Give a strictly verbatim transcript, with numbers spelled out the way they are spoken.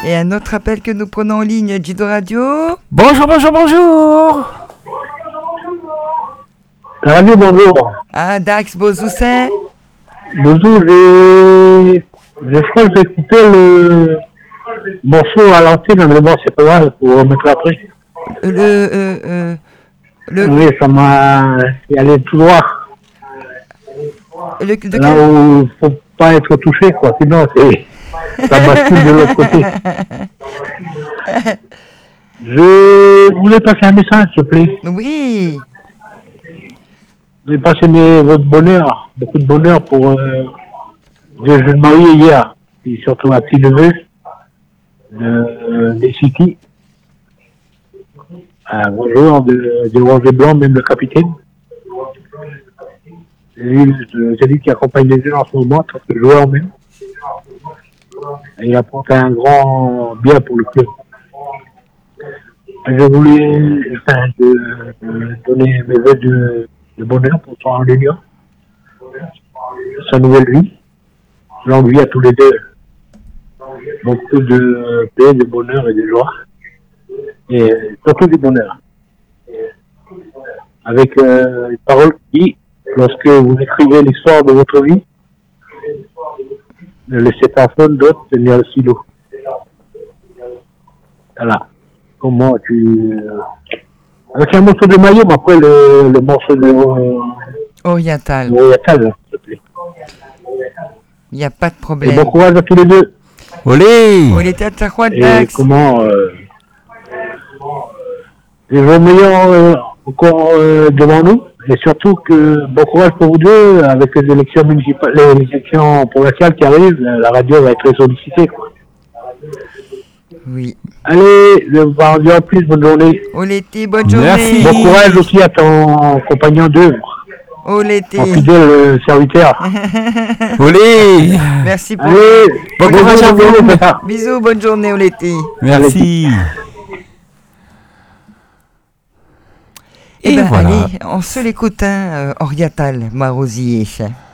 Et un autre appel que nous prenons en ligne, Gido Radio. Bonjour, bonjour, bonjour. Radio, bonjour. Ah, Dax, Bozoussin. Bonjour, j'ai... Je crois que j'ai coupé le morceau à l'antenne, mais bon, c'est pas grave, pour remettre après. Le... Euh, euh, le... Oui, ça m'a... C'est allé tout droit. Le, de Là quel... où il faut pas être touché, quoi. Sinon, c'est... ça bascule de l'autre côté. Je voulais passer un message, s'il te plaît. Oui. Je voulais passer mes... votre bonheur, beaucoup de bonheur pour... Euh... Je me suis marié hier, et surtout un petit neveu de... des City. Un bon joueur de, de Rose et Blanc, même le capitaine. C'est lui qui accompagne les jeunes en ce moment, en tant que joueur même. Et il apporte un grand bien pour le club. Je voulais enfin, de, de donner mes vœux de, de bonheur pour son réunion, sa nouvelle vie. Longue vie à tous les deux. Beaucoup de paix, de bonheur et de joie. Et surtout du bonheur. Avec euh, une parole qui dit, lorsque vous écrivez l'histoire de votre vie, ne laissez personne d'autre tenir le stylo. Voilà. Comment tu... Avec un morceau de maillot, mais après le, le morceau de... Euh... Oriental. Oriental, s'il te plaît. Il n'y a pas de problème. Et bon courage à tous les deux. Olé. Olé, tata, quoi, Et Dax. comment... Euh... Les vœux meilleurs euh, encore euh, devant nous. Et surtout que bon courage pour vous deux avec les élections municipales, les élections provinciales qui arrivent. La radio va être très sollicitée, quoi. Oui. Allez, je vous en dire plus. Bonne journée. Olété, bonne journée. Merci. Bon courage aussi à ton compagnon d'œuvre. Olété. Mon fidèle euh, serviteur. Olé. Merci pour... Allez, Bon courage à vous. papa. Bisous, bonne journée, Olété. Merci. Eh Et ben, voilà. allez, on se l'écoute, hein, euh, Oriental, Marosier.